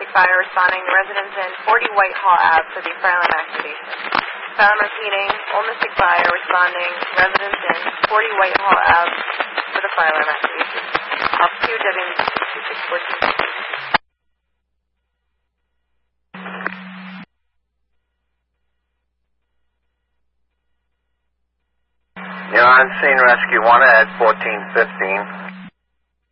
Fire responding to residents in 40 Whitehall Ave for the fire alarm activation. Fire alarm repeating, Old Mystic Fire responding to residents in 40 Whitehall Ave for the fire alarm activation. Off 2 WM2614. You're on scene rescue 1 at 1415.